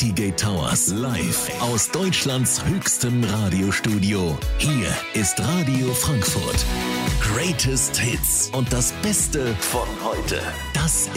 Citygate Towers live aus Deutschlands höchstem Radiostudio. Hier ist Radio Frankfurt. Greatest Hits und das Beste von heute. Das